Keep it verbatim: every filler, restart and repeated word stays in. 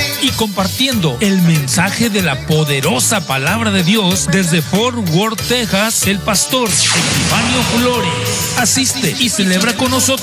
y compartiendo el mensaje de la poderosa palabra de Dios desde Fort Worth, Texas, el pastor Epifanio Flores. Asiste y celebra con nosotros